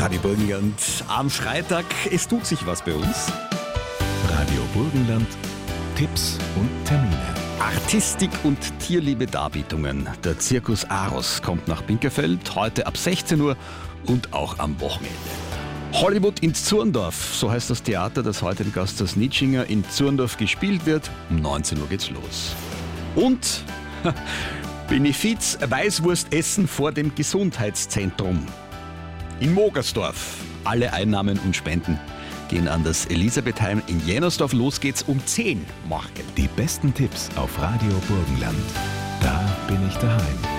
Radio Burgenland am Freitag. Es tut sich was bei uns. Radio Burgenland, Tipps und Termine. Artistik und Tierliebe-Darbietungen. Der Zirkus Aros kommt nach Binkerfeld, heute ab 16 Uhr und auch am Wochenende. Hollywood in Zurndorf, so heißt das Theater, das heute im Gasthaus Nitschinger in Zurndorf gespielt wird. Um 19 Uhr geht's los. Und Benefiz Weißwurst essen vor dem Gesundheitszentrum in Mogersdorf. Alle Einnahmen und Spenden gehen an das Elisabethheim in Jennersdorf. Los geht's um 10 morgen. Die besten Tipps auf Radio Burgenland. Da bin ich daheim.